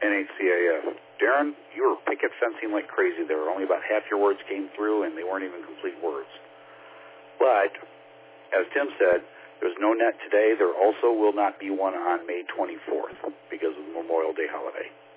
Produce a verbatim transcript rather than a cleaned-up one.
N H C A F. Darren, you were picket fencing like crazy there. Only about half your words came through, and they weren't even complete words. But, as Tim said, there's no net today. There also will not be one on May twenty-fourth because of the Memorial Day holiday.